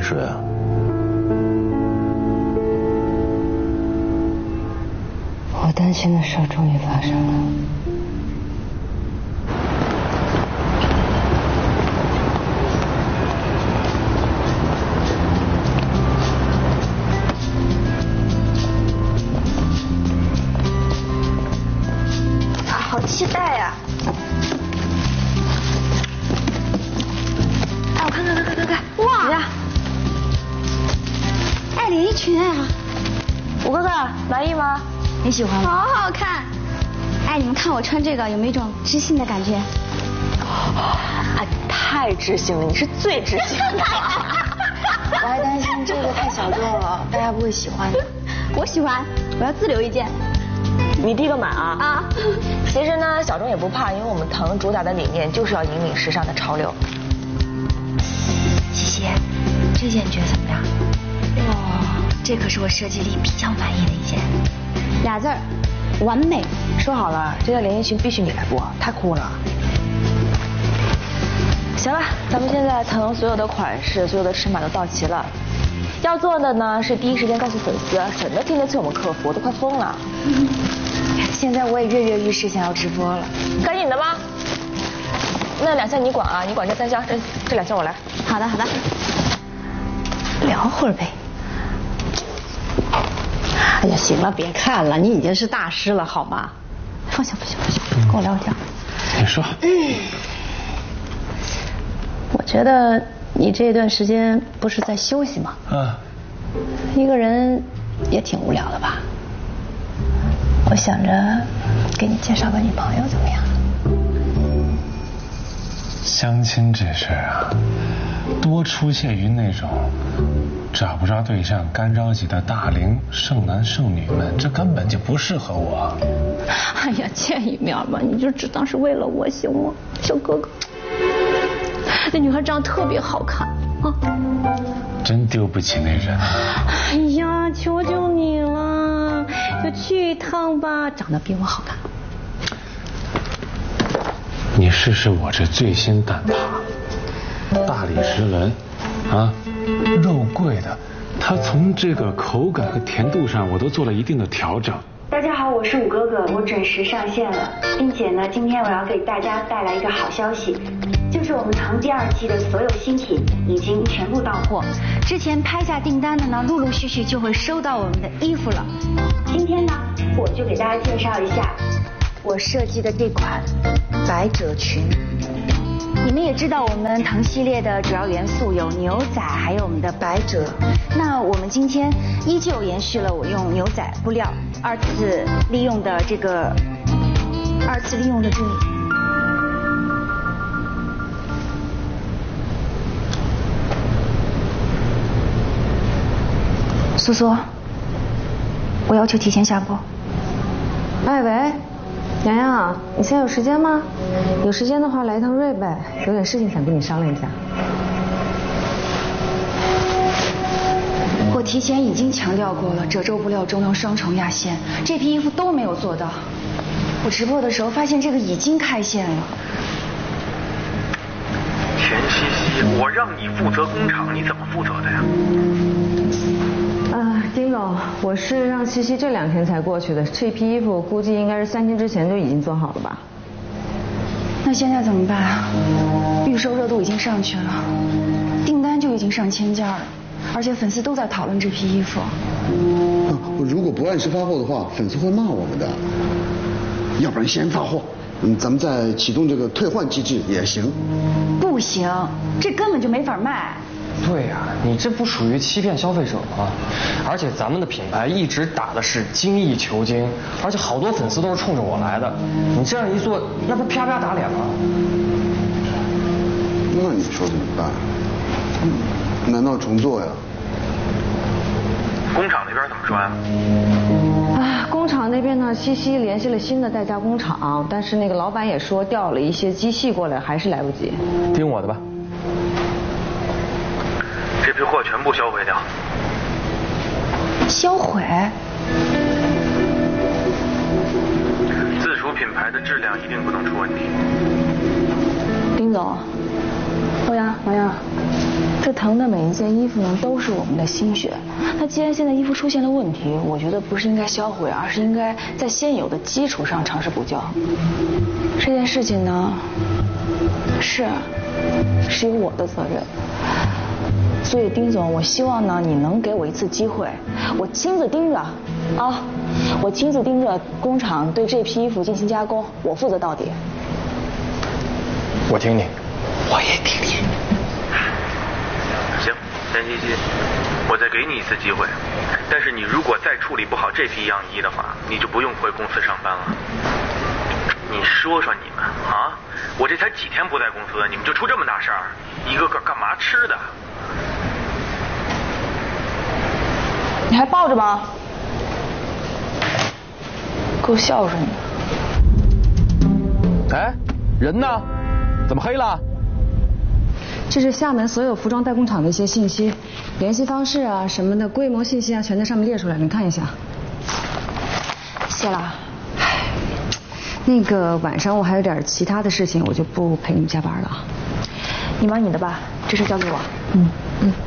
水啊？ 我担心的事终于发生了。 好期待呀！哎，我看，哇！怎么样？哎，连衣裙啊！五哥哥满意吗？你喜欢吗？好好看！哎，你们看我穿这个有没有一种知性的感觉？ 啊，太知性了，你是最知性的。 我还担心这个太小众了，大家不会喜欢的。我喜欢，我要自留一件。 你第一个买啊！ 啊， 其实呢，小众也不怕，因为我们腾主打的理念就是要引领时尚的潮流。 西西，这件你觉得怎么样？哇，这可是我设计里比较满意的一件。俩字儿，完美。 说好了，这件连衣裙必须你来播，太酷了。行了，咱们现在腾所有的款式、所有的尺码都到齐了。要做的呢是第一时间告诉粉丝，省得天天催我们客服，我都快疯了。 现在我也跃跃欲试，想要直播了。 该你的吗？那2项你管啊，你管这3项，这2项我来。 好的。 聊会儿呗。哎呀，行了，别看了，你已经是大师了，好吗？放下，跟我聊天。 你说。 我觉得你这段时间不是在休息吗？一个人也挺无聊的吧？我想着给你介绍个女朋友怎么样？ 相亲这事儿啊，多出现于那种找不着对象干着急的大龄剩男剩女们，这根本就不适合我。 哎呀，见一面吧，你就只当是为了我行吗？小哥哥，那女孩长得特别好看啊！ 真丢不起那人。 哎呀，求求你了，就去一趟吧，长得比我好看。 你试试我这最新蛋挞，大理石纹啊，肉桂的，它从这个口感和甜度上我都做了一定的调整。 大家好，我是五哥哥，我准时上线了，并且呢，今天我要给大家带来一个好消息，就是我们腾第2季的所有新品已经全部到货，之前拍下订单的呢，陆陆续续就会收到我们的衣服了。今天呢，我就给大家介绍一下我设计的这款百褶裙。你们也知道，我们腾系列的主要元素有牛仔，还有我们的百褶。那我们今天依旧延续了我用牛仔布料二次利用的这个苏苏，我要求提前下播。 哎喂，洋洋，你现在有时间吗？有时间的话来一趟瑞呗，有点事情想跟你商量一下。 我提前已经强调过了，褶皱布料中用双重压线，这批衣服都没有做到。我直播的时候发现这个已经开线了。 田西西，我让你负责工厂，你怎么负责的呀？ 丁总，我是让西西这2天才过去的，这批衣服估计应该是3天之前就已经做好了吧？ 那现在怎么办啊？预售热度已经上去了，订单就已经上1000件了，而且粉丝都在讨论这批衣服。 如果不按时发货的话，粉丝会骂我们的。要不然先发货，咱们再启动这个退换机制也行。 不行，这根本就没法卖。 对呀，你这不属于欺骗消费者吗？而且咱们的品牌一直打的是精益求精，而且好多粉丝都是冲着我来的。你这样一做，那不啪啪打脸吗？ 那你说怎么办？难道重做呀？ 工厂那边怎么说呀？ 工厂那边呢，西西联系了新的代加工厂，但是那个老板也说调了一些机器过来，还是来不及。 听我的吧。 这批货全部销毁掉。 销毁？ 自主品牌的质量一定不能出问题。 丁总，欧阳，王阳，这腾的每一件衣服呢，都是我们的心血。那既然现在衣服出现了问题，我觉得不是应该销毁，而是应该在现有的基础上尝试补救。这件事情呢，是有我的责任。所以丁总，我希望呢，你能给我一次机会，我亲自盯着啊，我亲自盯着工厂对这批衣服进行加工，我负责到底。 我听你。 我也听你。 行，田七七，我再给你一次机会，但是你如果再处理不好这批样衣的话，你就不用回公司上班了。你说说你们啊，我这才几天不在公司，你们就出这么大事儿，一个个干嘛吃的？ 你还抱着吗？够孝顺的。哎，人呢？怎么黑了？ 这是厦门所有服装代工厂的一些信息，联系方式啊什么的，规模信息啊全在上面列出来，你看一下。 谢了。 那个晚上我还有点其他的事情，我就不陪你们加班了。 你忙你的吧，这事交给我。 嗯。